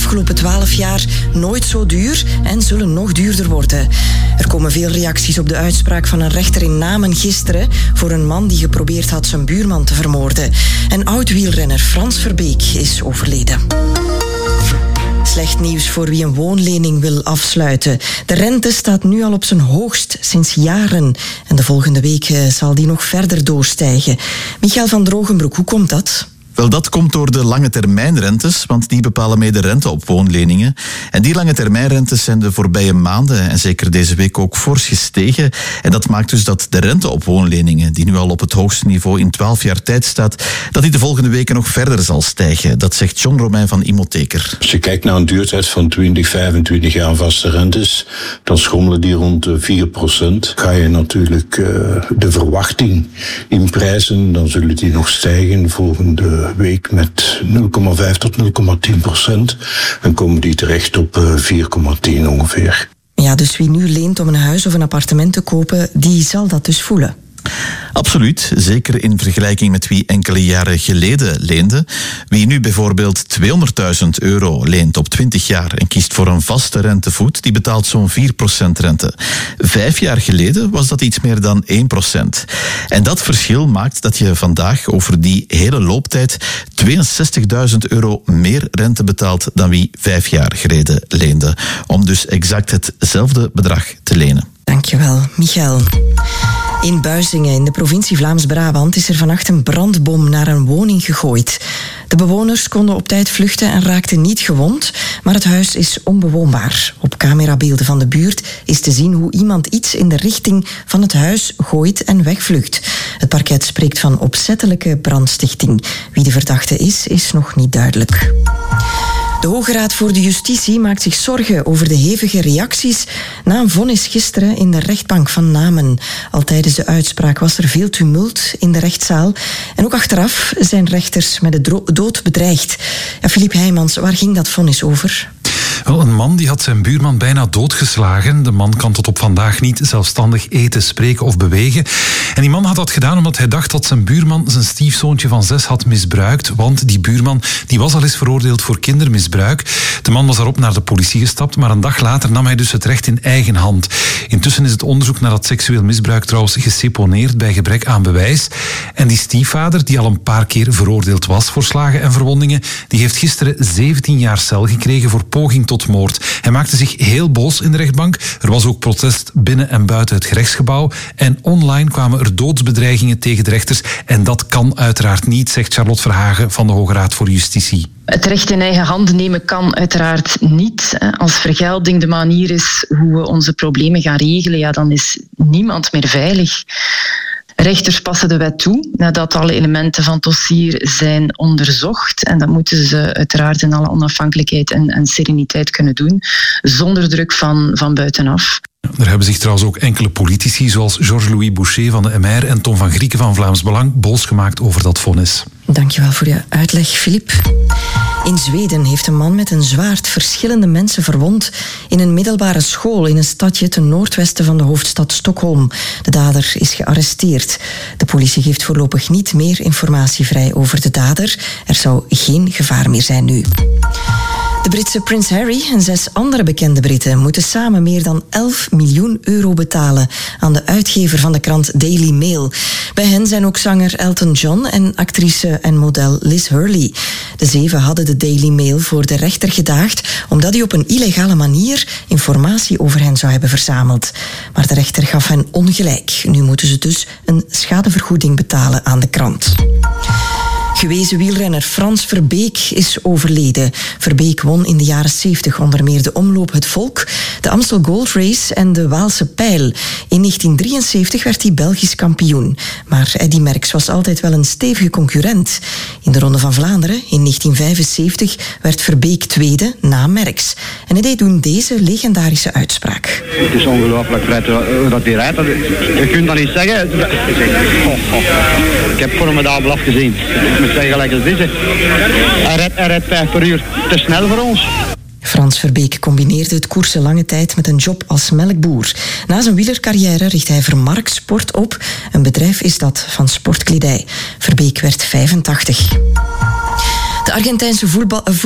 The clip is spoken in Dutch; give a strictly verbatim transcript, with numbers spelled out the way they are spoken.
afgelopen twaalf jaar nooit zo duur en zullen nog duurder worden. Er komen veel reacties op de uitspraak van een rechter in Namen gisteren voor een man die geprobeerd had zijn buurman te vermoorden. En oud-wielrenner Frans Verbeek is overleden. Slecht nieuws voor wie een woonlening wil afsluiten. De rente staat nu al op zijn hoogst sinds jaren. En de volgende week zal die nog verder doorstijgen. Michael van Drogenbroek, hoe komt dat? Wel, dat komt door de lange termijnrentes, want die bepalen mee de rente op woonleningen. En die lange termijnrentes zijn de voorbije maanden en zeker deze week ook fors gestegen. En dat maakt dus dat de rente op woonleningen, die nu al op het hoogste niveau in twaalf jaar tijd staat, dat die de volgende weken nog verder zal stijgen. Dat zegt John Romein van Imotheker. Als je kijkt naar een duurtijd van twintig, vijfentwintig jaar vaste rentes, dan schommelen die rond de vier procent. Ga je natuurlijk uh, de verwachting in prijzen, dan zullen die nog stijgen volgende week met nul komma vijf tot nul komma tien procent. En komen die terecht op vier komma tien ongeveer. Ja, dus wie nu leent om een huis of een appartement te kopen, die zal dat dus voelen. Absoluut, zeker in vergelijking met wie enkele jaren geleden leende. Wie nu bijvoorbeeld tweehonderdduizend euro leent op twintig jaar en kiest voor een vaste rentevoet, die betaalt zo'n vier procent rente. Vijf jaar geleden was dat iets meer dan één procent. En dat verschil maakt dat je vandaag over die hele looptijd tweeënzestigduizend euro meer rente betaalt dan wie vijf jaar geleden leende. Om dus exact hetzelfde bedrag te lenen. Dankjewel, Michael. In Buizingen, in de provincie Vlaams-Brabant, is er vannacht een brandbom naar een woning gegooid. De bewoners konden op tijd vluchten en raakten niet gewond, maar het huis is onbewoonbaar. Op camerabeelden van de buurt is te zien hoe iemand iets in de richting van het huis gooit en wegvlucht. Het parket spreekt van opzettelijke brandstichting. Wie de verdachte is, is nog niet duidelijk. De Hoge Raad voor de Justitie maakt zich zorgen over de hevige reacties na een vonnis gisteren in de rechtbank van Namen. Al tijdens de uitspraak was er veel tumult in de rechtszaal. En ook achteraf zijn rechters met de dood bedreigd. Ja, Filip Heijmans, waar ging dat vonnis over? Wel, een man die had zijn buurman bijna doodgeslagen. De man kan tot op vandaag niet zelfstandig eten, spreken of bewegen. En die man had dat gedaan omdat hij dacht dat zijn buurman zijn stiefzoontje van zes had misbruikt. Want die buurman die was al eens veroordeeld voor kindermisbruik. De man was daarop naar de politie gestapt, maar een dag later nam hij dus het recht in eigen hand. Intussen is het onderzoek naar dat seksueel misbruik trouwens geseponeerd bij gebrek aan bewijs. En die stiefvader, die al een paar keer veroordeeld was voor slagen en verwondingen, die heeft gisteren zeventien jaar cel gekregen voor poging tot moord. Hij maakte zich heel boos in de rechtbank. Er was ook protest binnen en buiten het gerechtsgebouw. En online kwamen er doodsbedreigingen tegen de rechters. En dat kan uiteraard niet, zegt Charlotte Verhagen van de Hoge Raad voor Justitie. Het recht in eigen handen nemen kan uiteraard niet. Als vergelding de manier is hoe we onze problemen gaan regelen, ja, dan is niemand meer veilig. Rechters passen de wet toe nadat alle elementen van het dossier zijn onderzocht. En dat moeten ze uiteraard in alle onafhankelijkheid en, en sereniteit kunnen doen, zonder druk van, van buitenaf. Er hebben zich trouwens ook enkele politici, zoals Georges-Louis Boucher van de M R en Tom van Grieken van Vlaams Belang, boos gemaakt over dat vonnis. Dankjewel voor je uitleg, Filip. In Zweden heeft een man met een zwaard verschillende mensen verwond in een middelbare school in een stadje ten noordwesten van de hoofdstad Stockholm. De dader is gearresteerd. De politie geeft voorlopig niet meer informatie vrij over de dader. Er zou geen gevaar meer zijn nu. De Britse Prins Harry en zes andere bekende Britten moeten samen meer dan elf miljoen euro betalen aan de uitgever van de krant Daily Mail. Bij hen zijn ook zanger Elton John en actrice en model Liz Hurley. De zeven hadden de Daily Mail voor de rechter gedaagd omdat hij op een illegale manier informatie over hen zou hebben verzameld. Maar de rechter gaf hen ongelijk. Nu moeten ze dus een schadevergoeding betalen aan de krant. Gewezen wielrenner Frans Verbeek is overleden. Verbeek won in de jaren zeventig onder meer de Omloop Het Volk, de Amstel Gold Race en de Waalse Pijl. In negentien drieënzeventig werd hij Belgisch kampioen. Maar Eddy Merckx was altijd wel een stevige concurrent. In de Ronde van Vlaanderen in negentien vijfenzeventig werd Verbeek tweede na Merckx. En hij deed toen deze legendarische uitspraak. Het is ongelooflijk hoe dat hij rijdt. Je kunt dat niet zeggen. Oh, oh. Ik heb formidabel afgezien. Ik moet zeggen gelijk als deze. Hij rijdt, hij rijdt vijf per uur te snel voor ons. Frans Verbeek combineerde het koersen lange tijd met een job als melkboer. Na zijn wielercarrière richt hij Vermarkt Sport op. Een bedrijf is dat van sportkledij. Verbeek werd vijfentachtig. De Argentijnse voetbal...